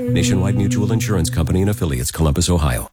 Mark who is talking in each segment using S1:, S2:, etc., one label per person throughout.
S1: Nationwide Mutual Insurance Company and affiliates, Columbus, Ohio.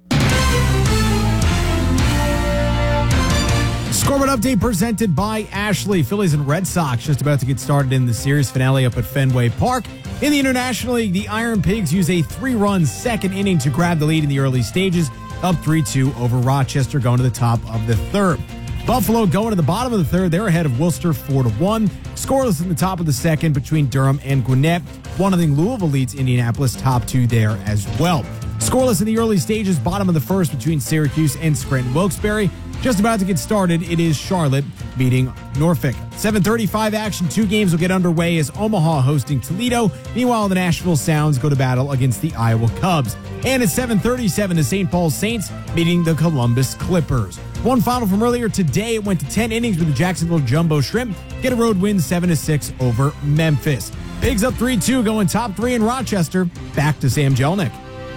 S2: Scoreboard update presented by Ashley. Phillies and Red Sox just about to get started in the series finale up at Fenway Park. In the International League, the Iron Pigs use a 3-run second inning to grab the lead in the early stages, up 3-2 over Rochester, going to the top of the third. Buffalo going to the bottom of the third. They're ahead of Worcester 4-1. Scoreless in the top of the second between Durham and Gwinnett. 1-0 Louisville leads Indianapolis, top two there as well. Scoreless in the early stages, bottom of the first between Syracuse and Scranton Wilkes-Barre. Just about to get started, it is Charlotte beating Norfolk. 7:35 action, 2 games will get underway as Omaha hosting Toledo. Meanwhile, the Nashville Sounds go to battle against the Iowa Cubs. And at 7:37, the St. Paul Saints meeting the Columbus Clippers. One final from earlier today, it went to 10 innings with the Jacksonville Jumbo Shrimp. Get a road win 7-6 over Memphis. Pigs up 3-2, going top 3 in Rochester. Back to Sam Jelnick.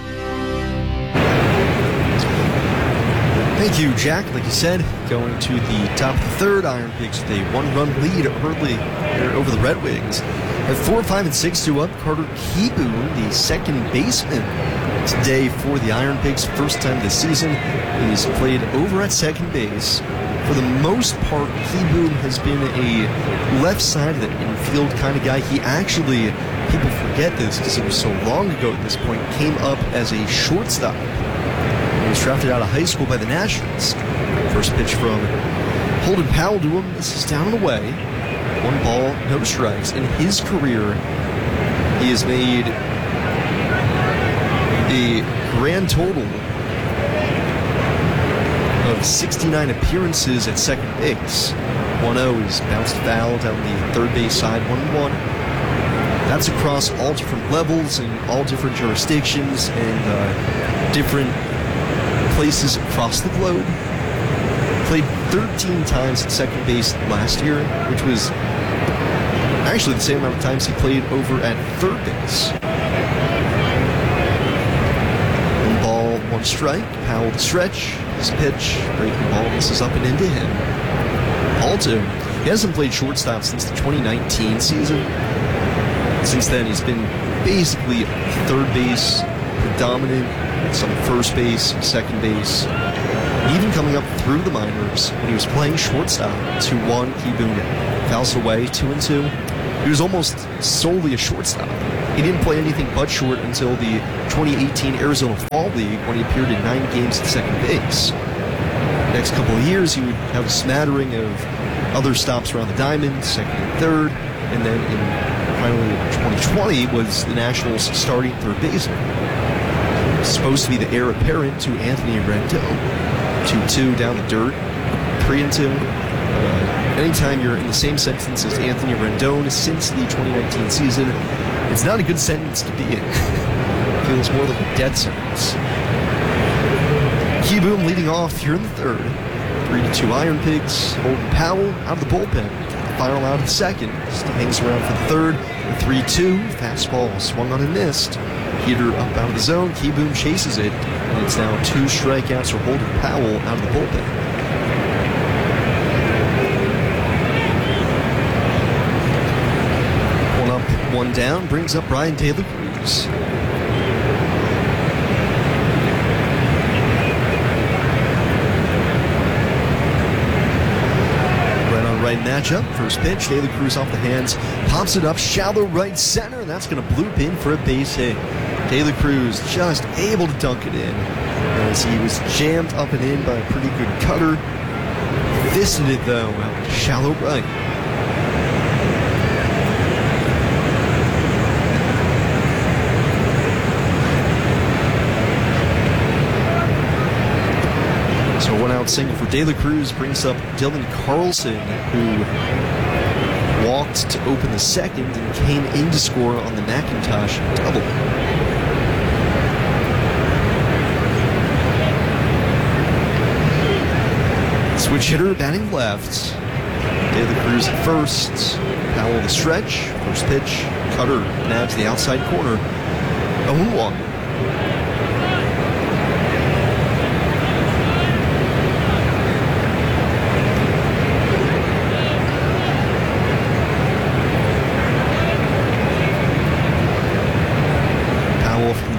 S3: Thank you, Jack. Like you said, going to the top of the third, Iron Pigs with a 1-run lead early over the Red Wings. At 4, 5, and 6 to up, Carter Kieboom, the second baseman today for the Iron Pigs. First time this season, he's played over at second base. For the most part, Kieboom has been a left-sided infield kind of guy. He actually, people forget this because it was so long ago at this point, came up as a shortstop. He was drafted out of high school by the Nationals. First pitch from Holden Powell to him. This is down and away. 1 ball, no strikes. In his career, he has made a grand total of 69 appearances at second base. 1-0 is bounced foul down the third base side, 1-1. That's across all different levels and all different jurisdictions and different places across the globe. Played 13 times at second base last year, which was actually the same amount of times he played over at third base. 1 ball, 1 strike. Powell to stretch. His pitch, breaking ball, misses up and into him. Alto, he hasn't played shortstop since the 2019 season. Since then, he's been basically third base, predominant, some first base, second base. Even coming up through the minors, when he was playing shortstop, 2-1, Kieboom fouls away, 2-2. He was almost solely a shortstop. He didn't play anything but short until the 2018 Arizona Fall League when he appeared in 9 games at second base. Next couple of years, he would have a smattering of other stops around the diamond, second and third, and then finally 2020 was the Nationals' starting third baseman. Supposed to be the heir apparent to Anthony Rendon. 2-2 down the dirt, 3-2. Anytime you're in the same sentence as Anthony Rendon since the 2019 season, it's not a good sentence to be in. It feels more like a death sentence. Kieboom leading off here in the third. 3-2 Iron Pigs. Holden Powell out of the bullpen. Final out of the second. Still hangs around for the third. The 3-2. Fastball swung on and missed. Heater up out of the zone. Kieboom chases it. And it's now 2 strikeouts for Holden Powell out of the bullpen. 1 up, 1 down. Brings up Brian De La Cruz. Right matchup. First pitch, De La Cruz off the hands, pops it up, shallow right center, and that's going to bloop in for a base hit. De La Cruz just able to dunk it in as he was jammed up and in by a pretty good cutter. Fisted it though, well, shallow right. So 1 out single for De La Cruz brings up Dylan Carlson, who walked to open the second and came in to score on the McIntosh double. Switch hitter batting left. De La Cruz at first. Powell the stretch. First pitch. Cutter nabs the outside corner. 0-1.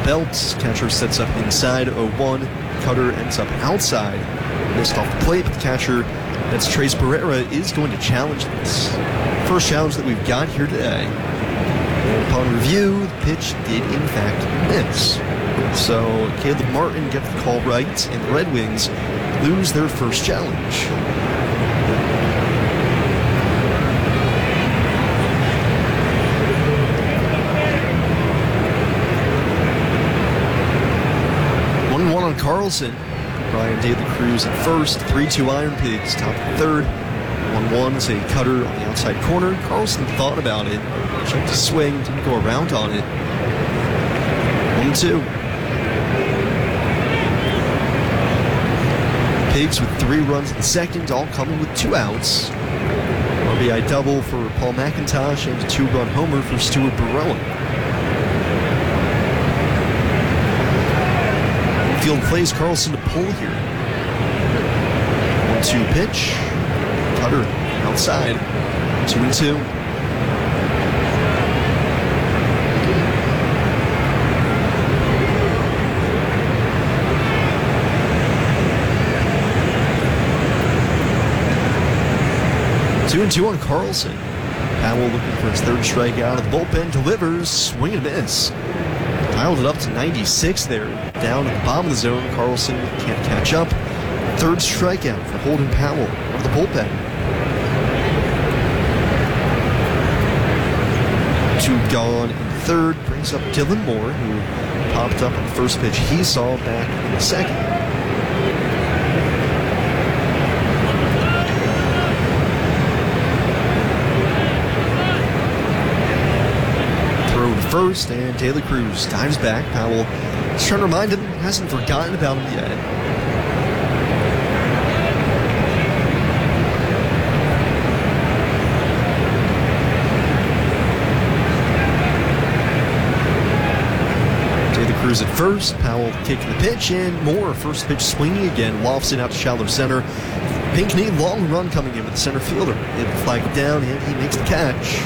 S3: belt. Catcher sets up inside 0-1. Cutter ends up outside. Missed off the plate, but the catcher, that's Trace Barrera, is going to challenge this. First challenge that we've got here today. And upon review, the pitch did in fact miss. So Caleb Martin gets the call right, and the Red Wings lose their first challenge. On Carlson, Brian De La Cruz at first, 3-2 Iron Pigs, top of the third. 1-1 is a cutter on the outside corner. Carlson thought about it, checked his swing, didn't go around on it. 1-2. Pigs with 3 runs in the second, all coming with 2 outs. RBI double for Paul McIntosh and a 2-run homer for Stuart Barone. Field plays Carlson to pull here. 1-2 pitch. Cutter outside. 2-2. On Carlson. Powell looking for his third strikeout. The bullpen delivers. Swing and miss. Dialed it up to 96 there. Down at the bottom of the zone. Carlson can't catch up. Third strikeout for Holden Powell of the bullpen. 2 gone in the third. Brings up Dylan Moore, who popped up on the first pitch he saw back in the second. First, and De La Cruz dives back. Powell is trying to remind him, hasn't forgotten about him yet. De La Cruz at first, Powell kicking the pitch, and Moore, first pitch swinging again, lofts it out to shallow center. Pinckney, long run coming in with the center fielder. Hit the flag down, and he makes the catch.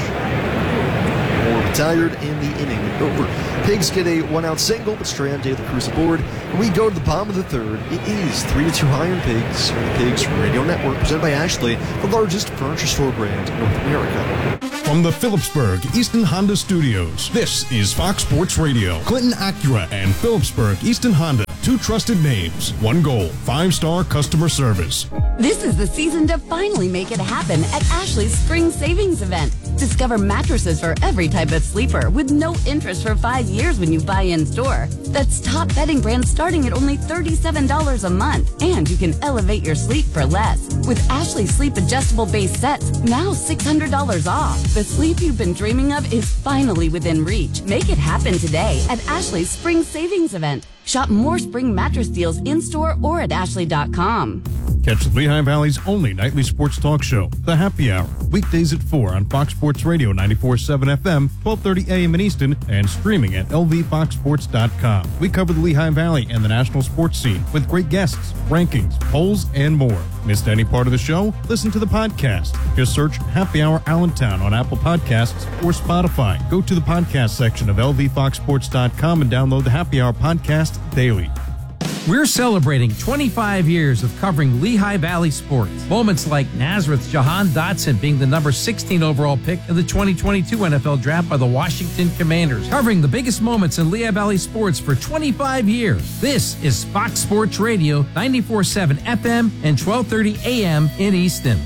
S3: Retired in the inning over. Pigs get a 1-out single, but Strand De La Cruz aboard. We go to the bottom of the third. It is 3-2 Iron Pigs on the Pigs Radio Network, presented by Ashley, the largest furniture store brand in North America.
S4: From the Phillipsburg Easton Honda Studios, this is Fox Sports Radio. Clinton Acura and Phillipsburg Easton Honda, 2 trusted names, 1 goal, 5-star customer service.
S5: This is the season to finally make it happen at Ashley's Spring Savings Event. Discover mattresses for every type of sleeper with no interest for 5 years when you buy in store. That's top bedding brands starting at only $37 a month. And you can elevate your sleep for less. With Ashley Sleep Adjustable Base Sets, now $600 off. The sleep you've been dreaming of is finally within reach. Make it happen today at Ashley's Spring Savings Event. Shop more spring mattress deals in-store or at ashley.com.
S4: Catch the Lehigh Valley's only nightly sports talk show, The Happy Hour, weekdays at 4 on Fox Sports Radio 94.7 FM, 12:30 a.m. in Easton, and streaming at lvfoxsports.com. We cover the Lehigh Valley and the national sports scene with great guests, rankings, polls, and more. Missed any part of the show? Listen to the podcast. Just search Happy Hour Allentown on Apple Podcasts or Spotify. Go to the podcast section of lvfoxsports.com and download the Happy Hour podcast daily.
S6: We're celebrating 25 years of covering Lehigh Valley sports. Moments like Nazareth's Jahan Dotson being the number 16 overall pick in the 2022 NFL Draft by the Washington Commanders. Covering the biggest moments in Lehigh Valley sports for 25 years. This is Fox Sports Radio, 94.7 FM and 12:30 a.m. in Easton.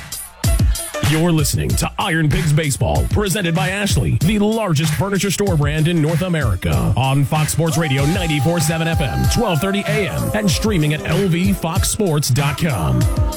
S7: You're listening to Iron Pigs Baseball, presented by Ashley, the largest furniture store brand in North America. On Fox Sports Radio 94.7 FM, 12:30 a.m. and streaming at lvfoxsports.com.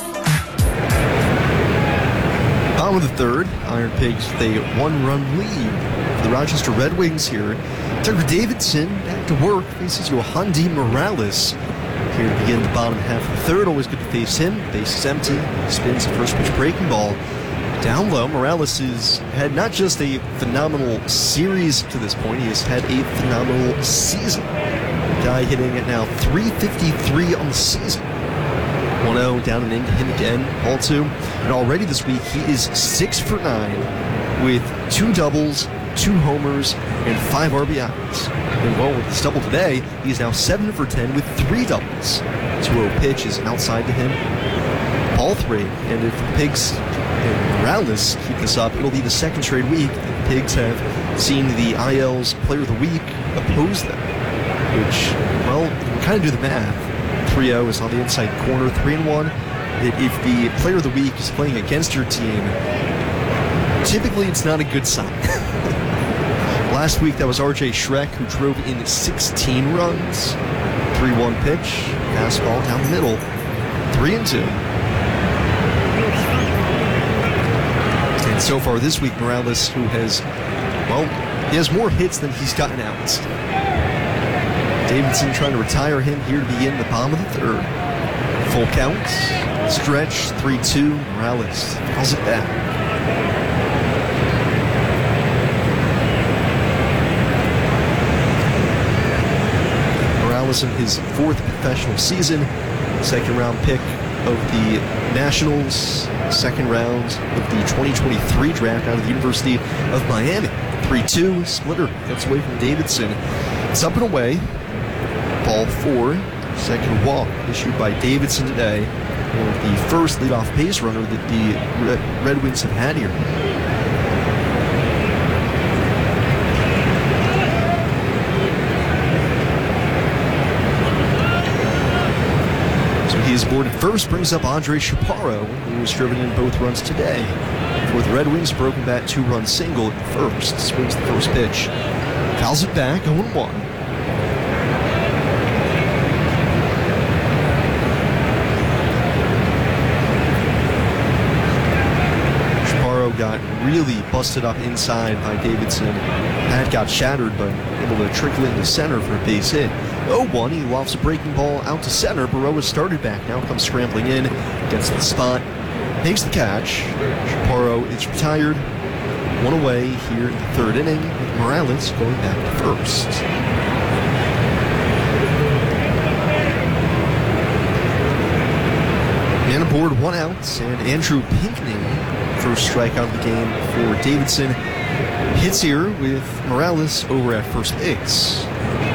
S3: Bottom of the third, Iron Pigs with a 1-run lead for the Rochester Red Wings here. Tucker Davidson back to work, faces Yohandy Morales. Here to begin the bottom half of the third, always good to face him. Base is empty, spins the first pitch breaking ball. Down low, Morales has had not just a phenomenal series to this point, he has had a phenomenal season. Guy hitting at now .353 on the season. 1-0 down and into him again, ball 2. And already this week, he is 6 for 9 with 2 doubles 2 homers, and 5 RBIs. And well, with his double today, he's now 7 for 10 with 3 doubles. 2-0 pitch is outside to him. Ball 3, and if the Pigs and Morales keep this up, it'll be the 2nd straight week the Pigs have seen the IL's Player of the Week oppose them. Which, well, you can kind of do the math. 3-0 is on the inside corner, 3-1. If the Player of the Week is playing against your team, typically it's not a good sign. Last week, that was R.J. Schreck, who drove in 16 runs. 3-1 pitch, fastball down the middle, 3-2. And so far this week, Morales, who has, well, he has more hits than he's gotten outs. Davidson trying to retire him here to begin the bottom of the 3rd. Full count, stretch, 3-2, Morales fouls it back. In his 4th professional season, 2nd round pick of the Nationals, 2nd round of the 2023 draft out of the University of Miami. 3-2, splitter gets away from Davidson. It's up and away. Ball 4, 2nd walk issued by Davidson today. The first leadoff base runner that the Red Wings have had here. He is boarded first, brings up Andre Chaparro, who was driven in both runs today. For the Red Wings, broken bat 2-run single at first. Swings the first pitch. Fouls it back, 0-1. Chaparro got really busted up inside by Davidson. Pat got shattered, but able to trickle into center for a base hit. 0-1, he lofts a breaking ball out to center. Baroa started back, now comes scrambling in, gets to the spot, makes the catch. Chaparro is retired. 1 away here in the 3rd inning, with Morales going back to 1st. Man aboard, 1 out, and Andrew Pinckney, first strikeout of the game for Davidson, hits here with Morales over at first base.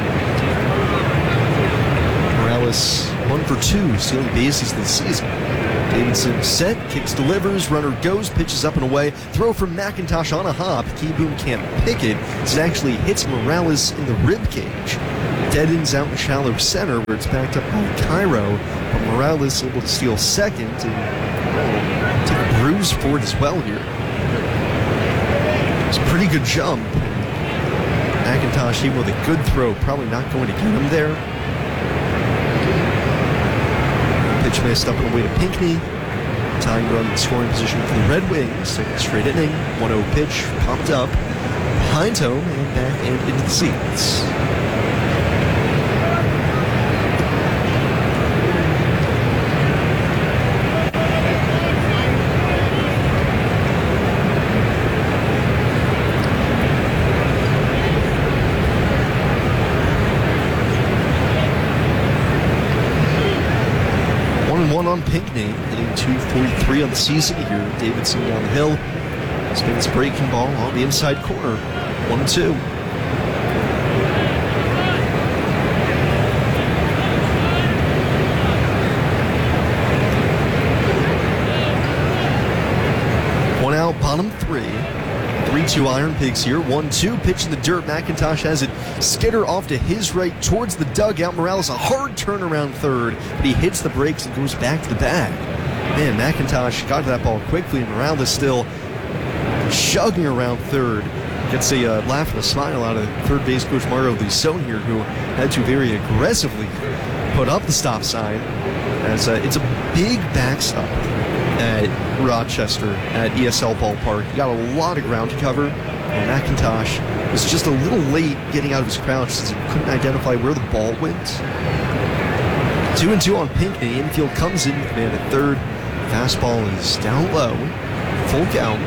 S3: 1 for 2, stealing bases this season. Davidson set, kicks, delivers, runner goes, pitches up and away. Throw from McIntosh on a hop. Keyboom can't pick it. It actually hits Morales in the rib cage. Dead ends out in shallow center where it's backed up by Cairo. But Morales able to steal second and take a bruise for it as well here. It's a pretty good jump. McIntosh even with a good throw, probably not going to get him there. Pitch missed up and away to Pinckney. Tying run in scoring position for the Red Wings. 2nd straight inning. 1-0 pitch popped up behind home and back and into the seats. On Pinckney, hitting 243 on the season here. Davidson down the hill. Spins breaking ball on the inside corner. 1-2. One out, bottom 3. 3-2 Iron Pigs here. 1-2, pitch in the dirt. McIntosh has it skitter off to his right towards the dugout. Morales, a hard turn around 3rd, but he hits the brakes and goes back to the bag. Man, McIntosh got to that ball quickly. Morales still chugging around 3rd. Gets a laugh and a smile out of 3rd base coach Mario Luzon here, who had to very aggressively put up the stop sign, as it's a big backstop at Rochester at ESL Ballpark. He got a lot of ground to cover, and McIntosh was just a little late getting out of his crouch since he couldn't identify where the ball went. 2-2 on Pinckney. Infield comes in, command at 3rd. Fastball is down low. Full count.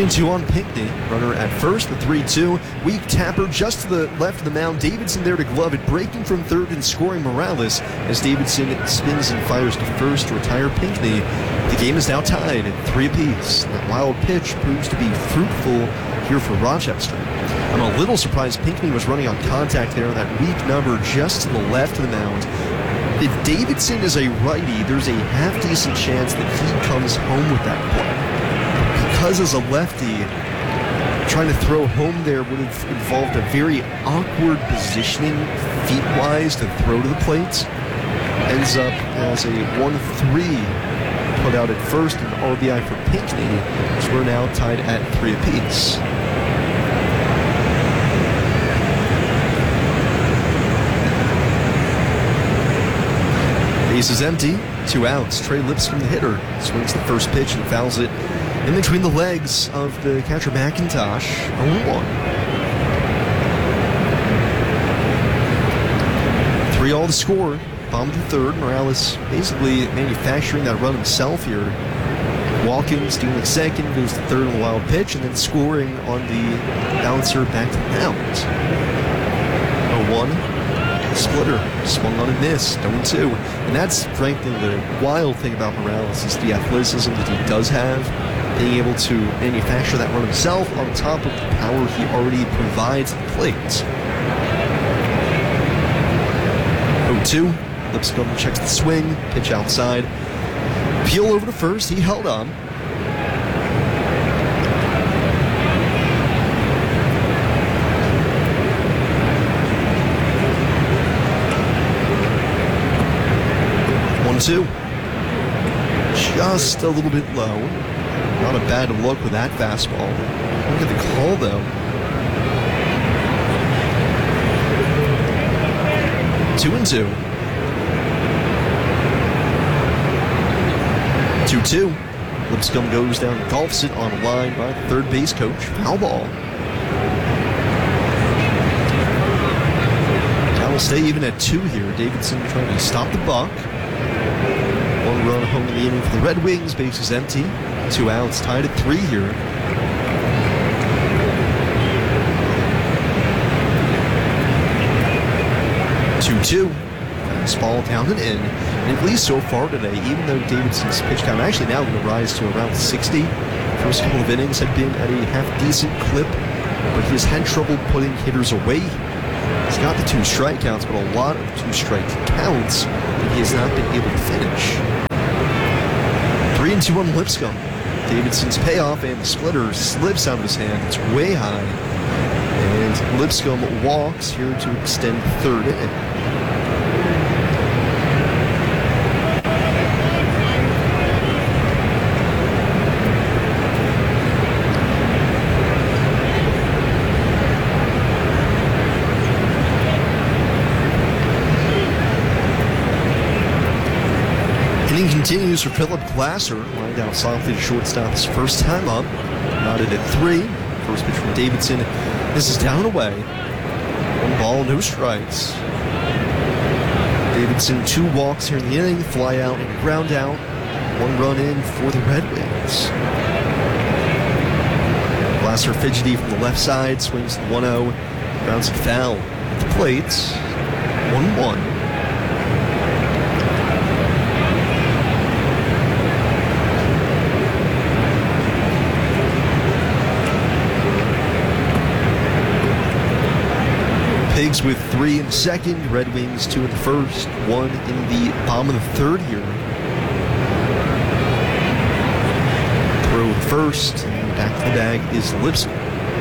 S3: 3-2 on Pinckney. Runner at first, the 3-2. Weak tapper just to the left of the mound. Davidson there to glove it, breaking from third and scoring Morales as Davidson spins and fires to first to retire Pinckney. The game is now tied at 3 apiece. That wild pitch proves to be fruitful here for Rochester. I'm a little surprised Pinckney was running on contact there on that weak number just to the left of the mound. If Davidson is a righty, there's a half-decent chance that he comes home with that play. Because as a lefty, trying to throw home there would have involved a very awkward positioning feet-wise to throw to the plate. Ends up as a 1-3 put out at first, and RBI for Pinckney, so we're now tied at 3 apiece. Base is empty, 2 outs. Trey Lipscomb, the hitter, swings the first pitch and fouls it in between the legs of the catcher McIntosh. 0-1. 3-all the score. Bottom of the third. Morales basically manufacturing that run himself here. Walking, stealing at second, goes to third on the wild pitch, and then scoring on the bouncer back to the mound. 0-1. Splitter, swung on and missed, 0-2. And that's frankly the wild thing about Morales is the athleticism that he does have, being able to manufacture that run himself on top of the power he already provides at the plate. 0-2, Lipscomb checks the swing, pitch outside. Peel over to first, he held on. Two. Just a little bit low. Not a bad look with that fastball. Look at the call though. 2-2. 2-2. Lipscomb goes down, golfs it on a line by the third base coach. Foul ball. Now we'll stay even at 2 here. Davidson trying to stop the buck. 1 run home in the inning for the Red Wings. Base is empty. 2 outs, tied at 3 here. Two. Fastball down and in. And at least so far today, even though Davidson's pitch count actually now going to rise to around 60. First couple of innings have been at a half-decent clip, but he has had trouble putting hitters away. He's got the 2 strikeouts, but a lot of 2-strike counts that he has not been able to finish. 3-2 on Lipscomb. Davidson's payoff, and the splitter slips out of his hand. It's way high. And Lipscomb walks here to extend the third inning. Inning continues for Philip Glasser. Lined out softly to shortstop his first time up. Knotted at 3. First pitch from Davidson. This is down and away. 1 ball, no strikes. Davidson 2 walks here in the inning. Fly out and ground out. 1 run in for the Red Wings. Glasser fidgety from the left side. Swings the 1-0. Grounds it foul at the plate. 1-1. Pigs with 3 in the second, Red Wings 2 in the first, 1 in the bottom of the third here. Throw first, and back to the bag is Lipscomb.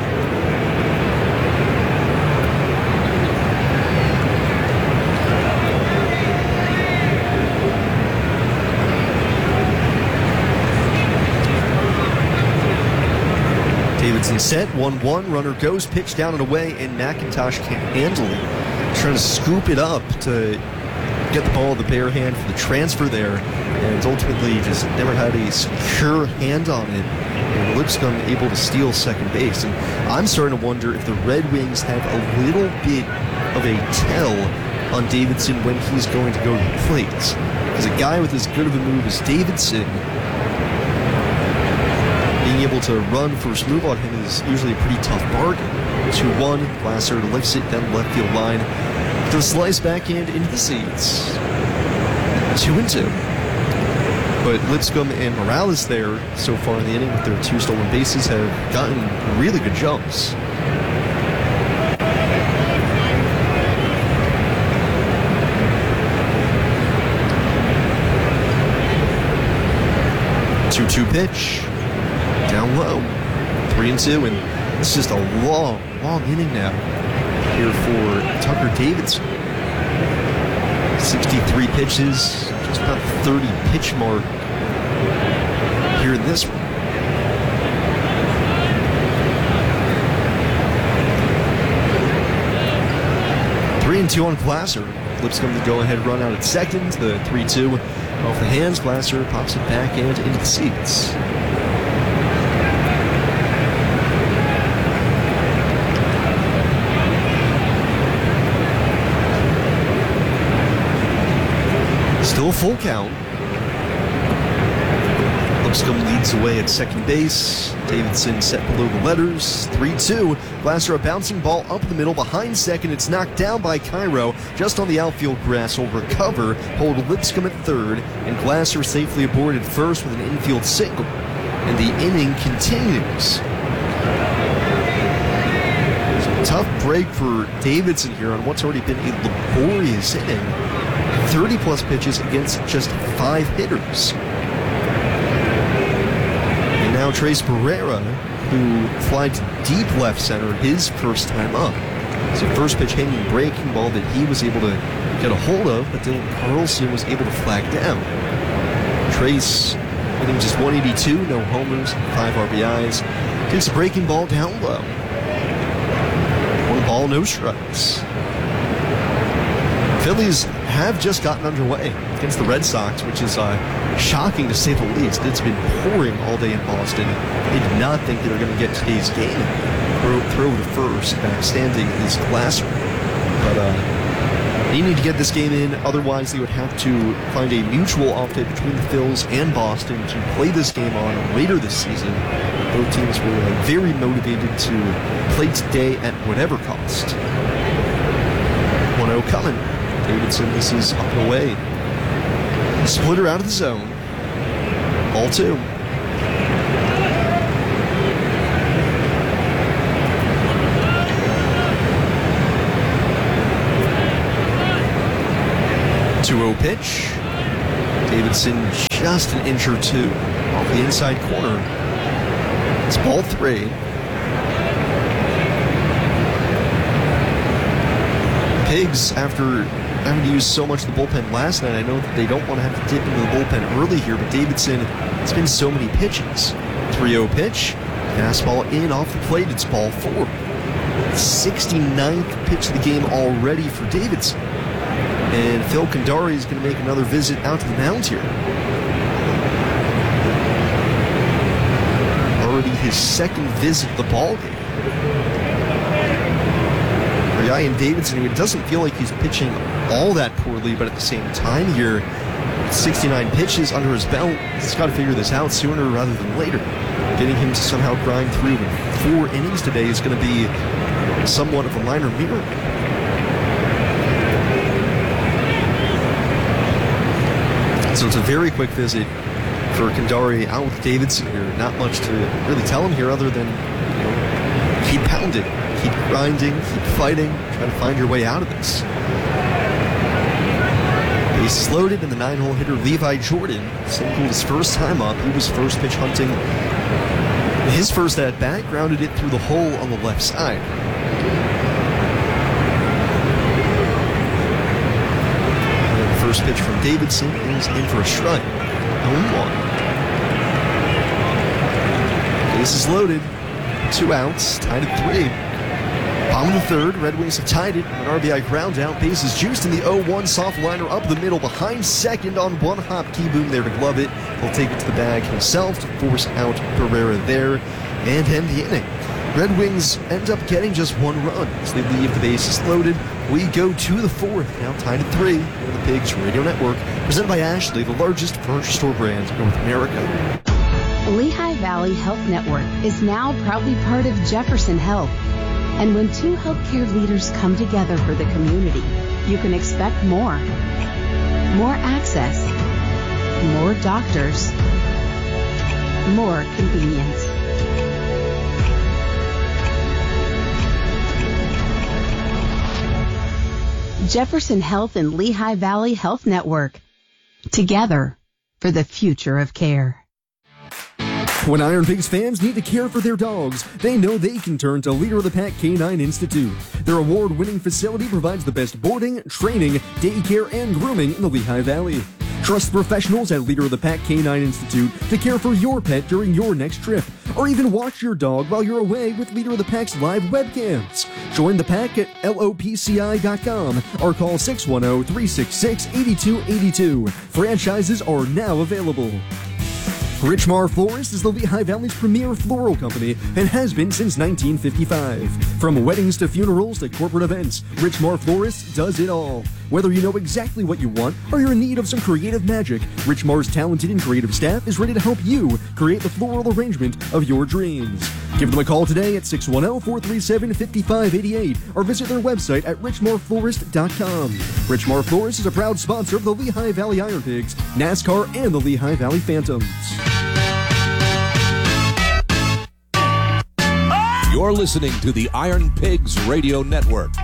S3: Davidson set, 1-1, runner goes, pitch down and away, and McIntosh can't handle it. Trying to scoop it up to get the ball in the bare hand for the transfer there, and ultimately just never had a secure hand on it. And Lipscomb able to steal second base. And I'm starting to wonder if the Red Wings have a little bit of a tell on Davidson when he's going to go to the plate. Because a guy with as good of a move as Davidson, being being able to run first move on him is usually a pretty tough bargain. 2-1, Glasser lifts it down the left field line. The slice backhand into the seats. 2-2. But Lipscomb and Morales there so far in the inning with their 2 stolen bases have gotten really good jumps. Two pitch, down low, 3-2, and it's just a long inning now here for Tucker Davidson. 63 pitches, just about the 30 pitch mark here in this one. Three and 2 on Glasser. Lipscomb to go ahead run out at second. The 3-2 off the hands. Glasser pops it back and into the seats. Still a full count. Lipscomb leads away at second base. Davidson set below the letters. 3-2. Glasser a bouncing ball up the middle behind second. It's knocked down by Cairo. Just on the outfield grass. Will recover. Hold Lipscomb at third. And Glasser safely aboard at first with an infield single. And the inning continues. Tough break for Davidson here on what's already been a laborious inning. 30-plus pitches against just 5 hitters. And now Trace Barrera, who flied to deep left center his first time up. It's a first pitch hanging breaking ball that he was able to get a hold of, but Dylan Carlson was able to flag down. Trace hitting just 182, no homers, 5 RBIs. Takes a breaking ball down low. 1 ball, no strikes. Phillies have just gotten underway against the Red Sox, which is shocking to say the least. It's been pouring all day in Boston. They did not think they were going to get today's game. Throw to first, backstanding is Glasser. But they need to get this game in, otherwise they would have to find a mutual off day between the Phils and Boston to play this game on later this season. Both teams were very motivated to play today at whatever cost. 1-0 coming. Davidson, this is up and away. Splitter out of the zone. Ball 2. Pitch. Davidson just an inch or two off the inside corner. It's ball 3. Pigs, after having to use so much of the bullpen last night, I know that they don't want to have to dip into the bullpen early here, but Davidson, it's been so many pitches. 3-0 pitch. Fastball in off the plate. It's ball 4. 69th pitch of the game already for Davidson. And Phil Kandari is going to make another visit out to the mound here. Already his second visit to the ballgame. For Ryan Davidson, who it doesn't feel like he's pitching all that poorly, but at the same time here, 69 pitches under his belt, he's got to figure this out sooner rather than later. Getting him to somehow grind through 4 innings today is going to be somewhat of a minor miracle. So it's a very quick visit for Kandari out with Davidson here. Not much to really tell him here other than, keep pounding, keep grinding, keep fighting, try to find your way out of this. Bases loaded, and the 9-hole hitter Levi Jordan singled his first time up. He was first pitch hunting. His first at-bat grounded it through the hole on the left side. First pitch from Davidson is in for a strike. 0-1. Bases loaded. 2 outs. Tied at 3. Bottom of the third. Red Wings have tied it. An RBI ground out. Bases juiced in the 0-1. Soft liner up the middle behind second on 1 hop. Keyboom there to glove it. He'll take it to the bag himself to force out Barrera there and end the inning. Red Wings end up getting just 1 run as they leave the bases loaded. We go to the 4th, now tied at 3 on the Pigs Radio Network, presented by Ashley, the largest furniture store brand in North America.
S5: Lehigh Valley Health Network is now proudly part of Jefferson Health. And when two healthcare leaders come together for the community, you can expect more. More access, more doctors, more convenience. Jefferson Health and Lehigh Valley Health Network. Together for the future of care.
S8: When Iron Pigs fans need to care for their dogs, they know they can turn to Leader of the Pack Canine Institute. Their award-winning facility provides the best boarding, training, daycare, and grooming in the Lehigh Valley. Trust professionals at Leader of the Pack Canine Institute to care for your pet during your next trip, or even watch your dog while you're away with Leader of the Pack's live webcams. Join the pack at lopci.com or call 610-366-8282. Franchises are now available. Richmar Florist is the Lehigh Valley's premier floral company and has been since 1955. From weddings to funerals to corporate events, Richmar Florist does it all. Whether you know exactly what you want or you're in need of some creative magic, Richmar's talented and creative staff is ready to help you create the floral arrangement of your dreams. Give them a call today at 610-437-5588 or visit their website at richmarflorist.com. Richmar Florist is a proud sponsor of the Lehigh Valley Iron Pigs, NASCAR, and the Lehigh Valley Phantoms.
S9: You're listening to the Iron Pigs Radio Network.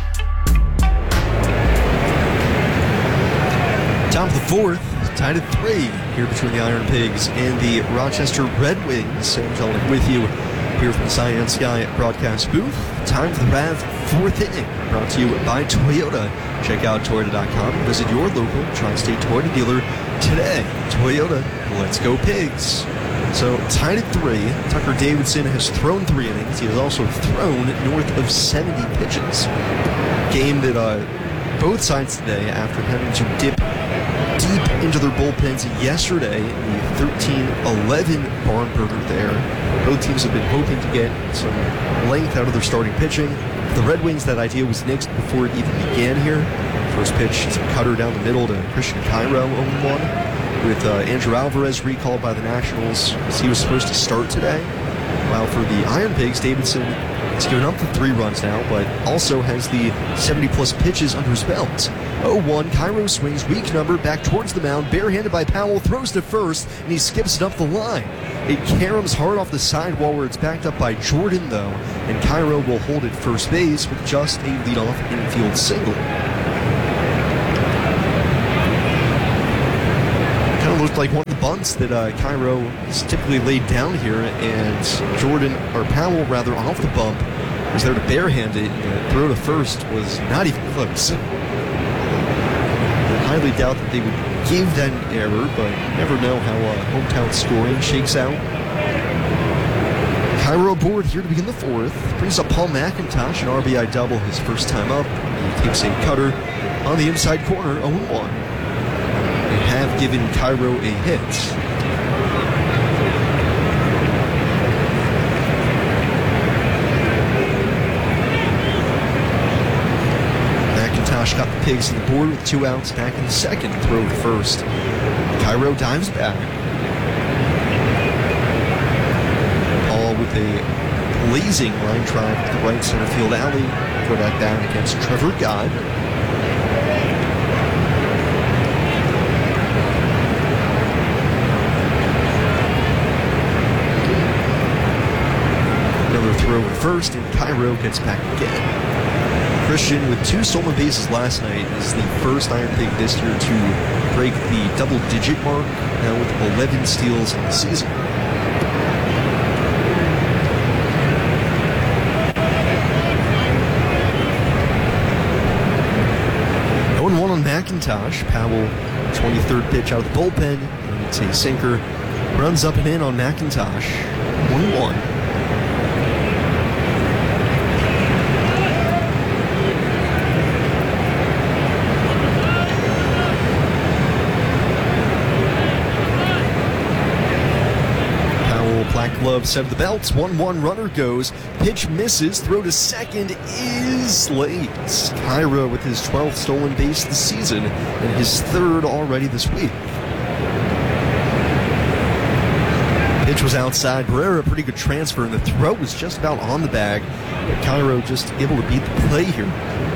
S3: Top of the fourth, tied at 3 here between the Iron Pigs and the Rochester Red Wings. Sam Jellick with you here from the Cyan Sky broadcast booth. Time for the RAV fourth inning, brought to you by Toyota. Check out Toyota.com and visit your local Tri-State Toyota dealer today. Toyota, let's go Pigs. So, tied at 3, Tucker Davidson has thrown 3 innings. He has also thrown north of 70 pitches. Game that both sides today, after having to dip deep into their bullpens yesterday in the 13-11 barn burner there. Both teams have been hoping to get some length out of their starting pitching. The Red Wings, that idea was nixed before it even began here. First pitch is a cutter down the middle to Christian Cairo, 0-1. With Andrew Alvarez recalled by the Nationals as he was supposed to start today. While for the Iron Pigs, Davidson has given up the 3 runs now, but also has the 70-plus pitches under his belt. 0-1, Cairo swings, weak number, back towards the mound, barehanded by Powell, throws to first, and he skips it up the line. It caroms hard off the sidewall where it's backed up by Jordan, though, and Cairo will hold at first base with just a leadoff infield single. Looked like one of the bunts that Cairo is typically laid down here, and Powell off the bump was there to barehand it, and the throw to first was not even close. I highly doubt that they would give that an error, but you never know how hometown scoring shakes out. Cairo aboard here to begin the fourth, brings up Paul McIntosh, an RBI double his first time up. He takes a cutter on the inside corner, 0-1. Have given Cairo a hit. McIntosh got the Pigs on the board with 2 outs back in the second, throw to first. Cairo dives back. Paul with a blazing line drive to the right center field alley. Throw that down against Trevor God. Throw at first, and Cairo gets back again. Christian, with 2 stolen bases last night, is the first Iron Pig this year to break the double-digit mark, now with 11 steals in the season. On McIntosh, Powell, 23rd pitch out of the bullpen, and it's a sinker, runs up and in on McIntosh, 1-1. Black glove set of the belts, 1-1 runner goes, pitch misses, throw to second is late. Cairo with his 12th stolen base this season and his 3rd already this week. Pitch was outside. Barrera, a pretty good transfer, and the throw was just about on the bag. But Cairo just able to beat the play here.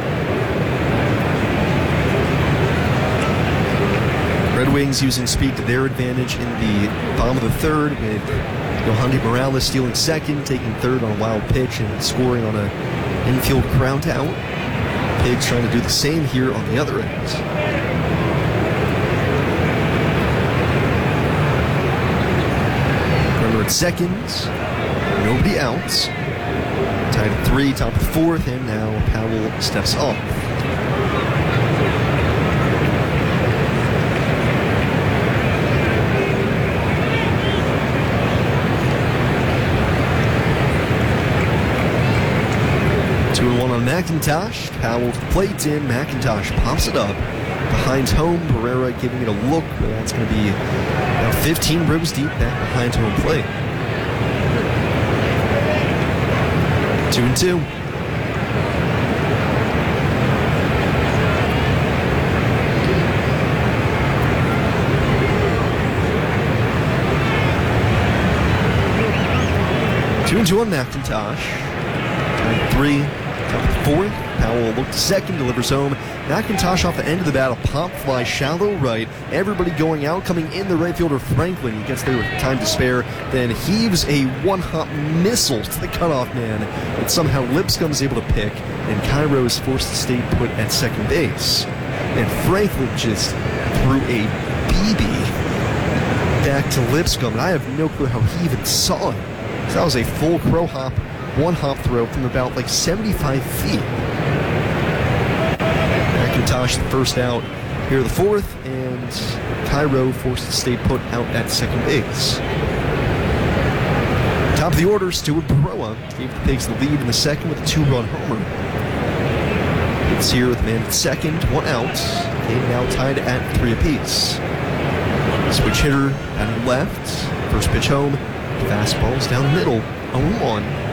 S3: Red Wings using speed to their advantage in the bottom of the third, with Yohandy Morales stealing second, taking third on a wild pitch, and scoring on an infield ground out. Pigs trying to do the same here on the other end. Runner at second, nobody out. Tied at 3, top of the fourth, and now Powell steps off. McIntosh, Powell to the plate in, McIntosh pops it up, behind home, Barrera giving it a look, but that's going to be about 15 ribs deep back behind home plate. 2-2. On McIntosh. 3. Fourth, Powell will look to second, delivers home. McIntosh off the end of the bat, a pop fly, shallow right. Everybody going out, coming in the right fielder Franklin. He gets there with time to spare, then heaves a one-hop missile to the cutoff man that somehow Lipscomb's able to pick, and Cairo is forced to stay put at second base. And Franklin just threw a BB back to Lipscomb, and I have no clue how he even saw it. So that was a full crow hop, one-hop throw from about 75 feet. McIntosh the first out here the fourth, and Cairo forced to stay put out at second base. Top of the order, Stuart Barroa gave the Pigs the lead in the second with a 2-run homer. It's here with the man at second, 1 out. Game now tied at 3 apiece. Switch hitter batting left, first pitch home, fastballs down the middle, 0-1.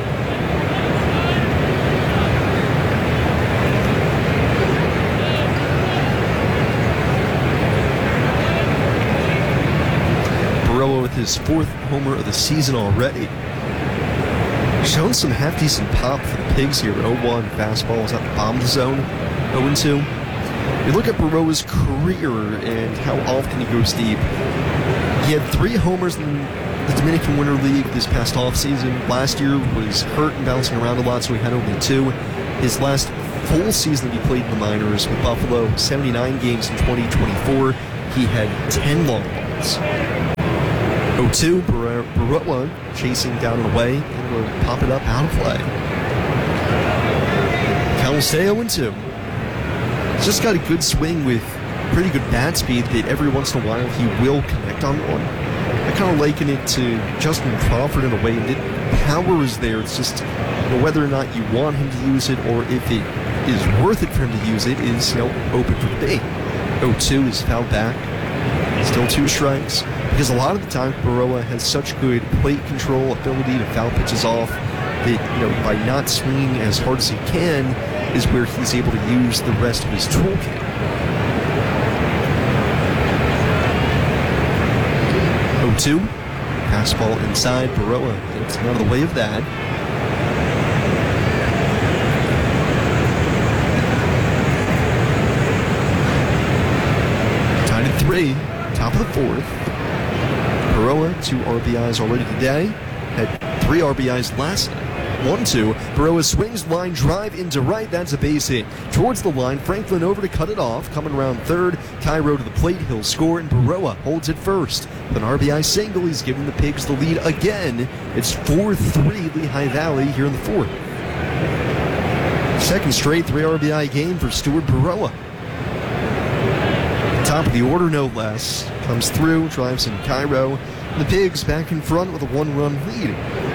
S3: With his 4th homer of the season already. Shown some half-decent pop for the Pigs here. 0-1 fastballs at the bottom of the zone. 0-2. You look at Barroa's career and how often he goes deep. He had 3 homers in the Dominican Winter League this past offseason. Last year was hurt and bouncing around a lot, so he had only 2. His last full season that he played in the minors with Buffalo, 79 games in 2024, he had 10 long balls. 0-2, Barroa chasing down and away, and will pop it up out of play. Count will stay 0-2. He's just got a good swing with pretty good bat speed that every once in a while he will connect on one. I kind of liken it to Justin Crawford in a way that power is there. It's just whether or not you want him to use it or if it is worth it for him to use it is open for debate. 0-2 is fouled back. Still 2 strikes. Because a lot of the time, Barroa has such good plate control, ability to foul pitches off, that, by not swinging as hard as he can is where he's able to use the rest of his toolkit. 0-2, fastball inside, Barroa gets out of the way of that. Tied at 3, top of the 4th. Barroa, 2 RBIs already today. Had 3 RBIs last night. 1-2. Barroa swings line drive into right. That's a base hit. Towards the line, Franklin over to cut it off. Coming around third. Cairo to the plate. He'll score, and Barroa holds it first. With an RBI single, he's giving the Pigs the lead again. It's 4-3 Lehigh Valley here in the 4th. Second straight 3 RBI game for Stuart Barroa. Top of the order, no less. Comes through, drives in Cairo. The Pigs back in front with a 1-run lead.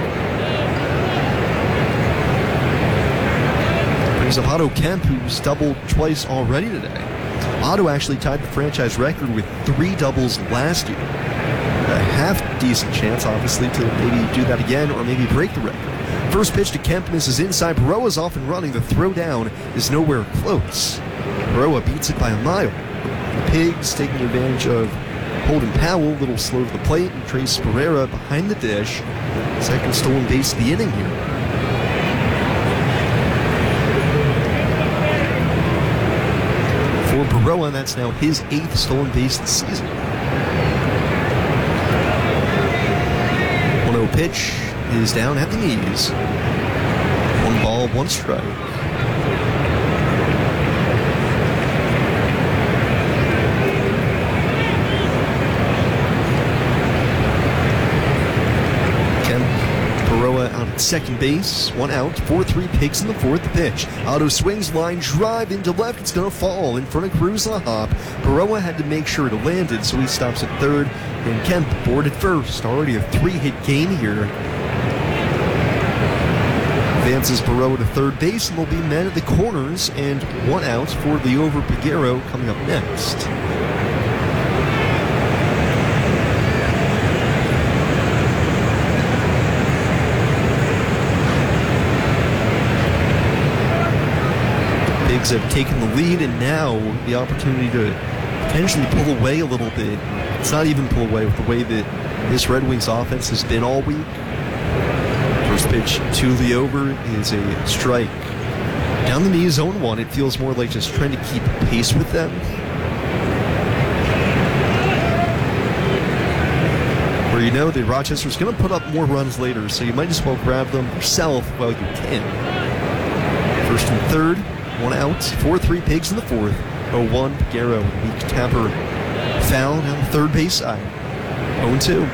S3: Brings up Otto Kemp, who's doubled twice already today. Otto actually tied the franchise record with 3 doubles last year. A half-decent chance, obviously, to maybe do that again or maybe break the record. First pitch to Kemp misses inside. Barroa's off and running. The throw down is nowhere close. Barroa beats it by a mile. The Pigs taking advantage of Holden Powell, a little slow to the plate, and Trace Pereira behind the dish. Second stolen base of the inning here. For Berroa, that's now his 8th stolen base this season. 1-0 pitch is down at the knees. 1 ball, 1 strike. Out at second base, 1 out, 4-3 Pigs in the 4th pitch. Otto swings, line drive into left, it's going to fall in front of Cruz on a hop. Berroa had to make sure it landed, so he stops at third, and Kemp board at first. Already a 3-hit game here. Advances Berroa to third base, and they'll be men at the corners, and 1 out for Liover Peguero coming up next. Pigs have taken the lead, and now the opportunity to potentially pull away a little bit. It's not even pull away with the way that this Red Wings offense has been all week. First pitch to Liover is a strike. Down the knee, 0-1. It feels more like just trying to keep pace with them. Where you know that Rochester's going to put up more runs later, so you might as well grab them yourself while you can. First and third. 1 out, 4-3 Pigs in the 4th. 0-1, Peguero, weak tapper, foul down the third base side. 0-2.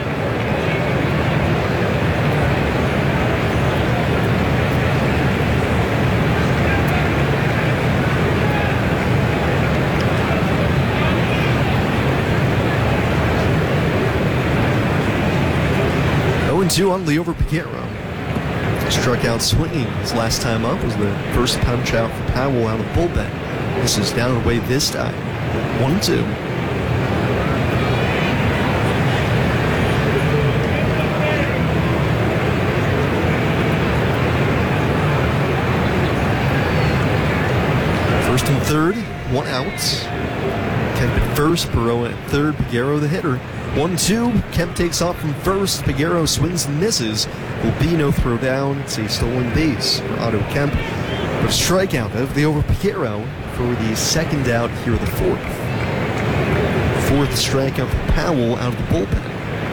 S3: On Liover Peguero. Struck out swinging. His last time up was the first punch out for Powell out of the bullpen. This is down and away this time. 1-2. First and third, 1 out. Kemp at first, Berroa at third, Peguero the hitter. 1-2, Kemp takes off from first, Peguero swings and misses. Will be no throw down. It's a stolen base for Otto Kemp. But a strikeout of Liover Peguero for the second out here of the 4th. 4th strikeout for Powell out of the bullpen.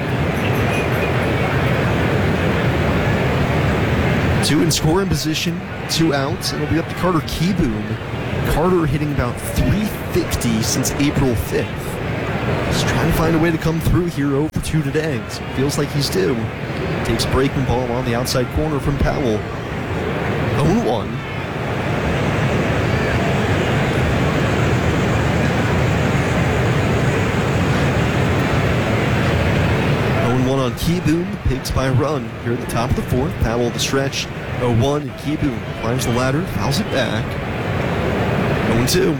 S3: 2 in scoring position, 2 outs, and it'll be up to Carter Kieboom. Carter hitting about .350 since April 5th. Just trying to find a way to come through here 0-2 today. So it feels like he's due. Takes breaking ball on the outside corner from Powell. 0-1. 0-1 on Kieboom. Pigs by a run here at the top of the 4th. Powell the stretch. 0-1, and Kieboom climbs the ladder, fouls it back. 0-2.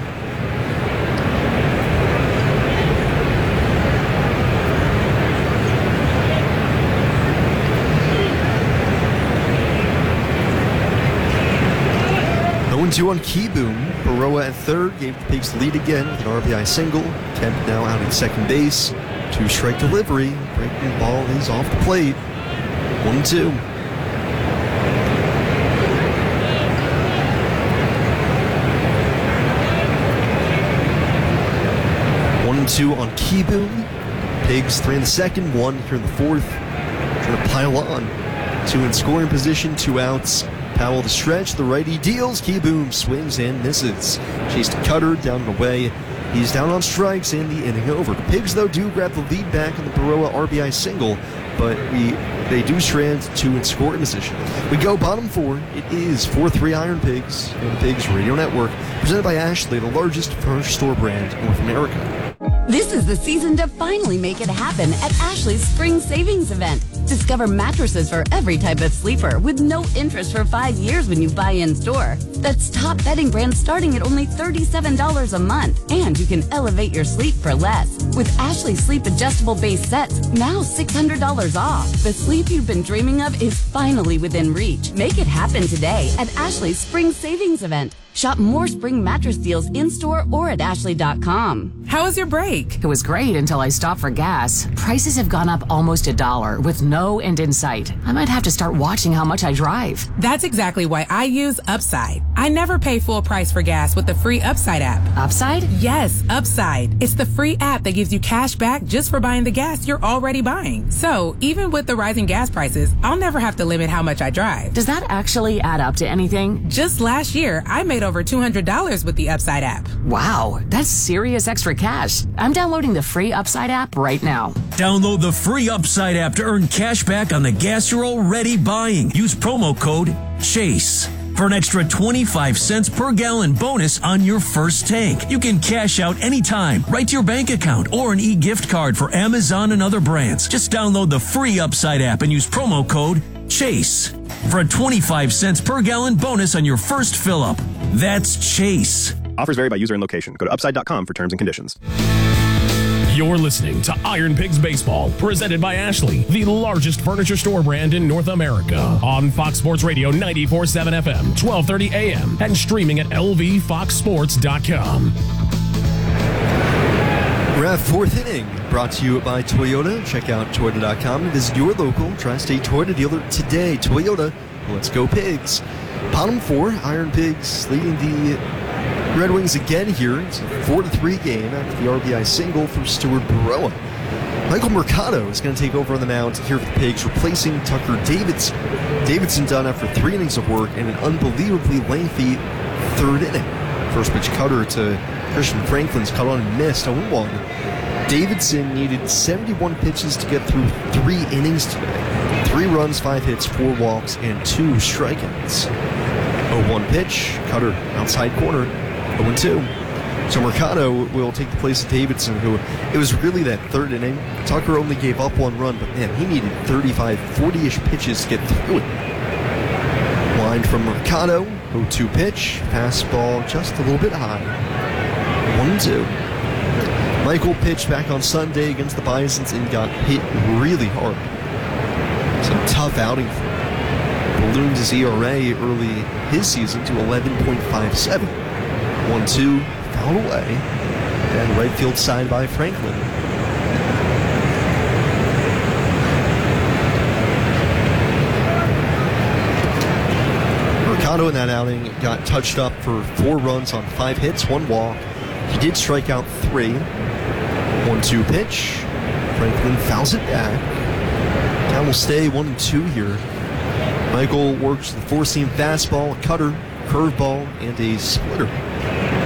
S3: Two on Kieboom. Berroa at third gave the Pigs the lead again with an RBI single. Kemp now out at second base. 2-strike delivery. Breaking ball is off the plate. 1-2. On Kieboom. Pigs 3 in the second, 1 here in the 4th. Trying to pile on. 2 in scoring position, 2 outs. Powell the stretch, the righty deals. Kieboom swings and misses. Chased Cutter down and away. He's down on strikes and the inning over. The Pigs, though, do grab the lead back on the Berroa RBI single, but they do strand 2 in scoring position. We go bottom 4. It is 4-3 Iron Pigs and the Pigs Radio Network, presented by Ashley, the largest furniture store brand in North America.
S5: This is the season to finally make it happen at Ashley's Spring Savings Event. Discover mattresses for every type of sleeper with no interest for 5 years when you buy in store. That's top bedding brands starting at only $37 a month. And you can elevate your sleep for less. With Ashley Sleep adjustable base sets, now $600 off. The sleep you've been dreaming of is finally within reach. Make it happen today at Ashley's Spring Savings Event. Shop more spring mattress deals in-store or at ashley.com.
S10: How was your break?
S11: It was great until I stopped for gas. Prices have gone up almost $1 with no end in sight. I might have to start watching how much I drive.
S10: That's exactly why I use Upside. I never pay full price for gas with the free Upside app.
S11: Upside?
S10: Yes, Upside. It's the free app that gives you cash back just for buying the gas you're already buying. So even with the rising gas prices, I'll never have to limit how much I drive.
S11: Does that actually add up to anything?
S10: Just last year, I made over $200 with the Upside app.
S11: Wow, that's serious extra cash. I'm downloading the free Upside app right now.
S12: Download the free Upside app to earn cash back on the gas you're already buying. Use promo code CHASE for an extra 25 cents per gallon bonus on your first tank. You can cash out anytime, right to your bank account, or an e-gift card for Amazon and other brands. Just download the free Upside app and use promo code CHASE for a 25 cents per gallon bonus on your first fill-up. That's CHASE.
S13: Offers vary by user and location. Go to upside.com for terms and conditions.
S7: You're listening to Iron Pigs Baseball, presented by Ashley, the largest furniture store brand in North America. On Fox Sports Radio 94.7 FM, 1230 AM, and streaming at lvfoxsports.com.
S3: We're at fourth inning, brought to you by Toyota. Check out Toyota.com and visit your local Tri-State Toyota dealer today. Toyota, let's go Pigs. Bottom four, Iron Pigs leading the Red Wings again here. It's a 4-3 game after the RBI single from Stuart Burroa. Michael Mercado is going to take over on the mound here for the Pigs, replacing Tucker Davidson. Davidson done after 3 innings of work in an unbelievably lengthy third inning. First pitch cutter to Christian Franklin's cut on and missed 0-1. Davidson needed 71 pitches to get through 3 innings today. 3 runs, 5 hits, 4 walks, and 2 strikeouts. 0-1 pitch, cutter outside corner, 0-2. So Mercado will take the place of Davidson, who, it was really that third inning. Tucker only gave up 1 run, but man, he needed 35, 40-ish pitches to get through it. Line from Mercado, 0-2 pitch, fastball just a little bit high. 1-2. Michael pitched back on Sunday against the Bisons and got hit really hard. Some tough outing for him. Ballooned his ERA early his season to 11.57. 1-2, fouled away, and right field side by Franklin. Mercado in that outing got touched up for 4 runs on 5 hits, 1 walk. He did strike out 3. 1-2 pitch. Franklin fouls it back. Count will stay 1-2 here. Michael works the 4-seam fastball, a cutter, curveball, and a splitter.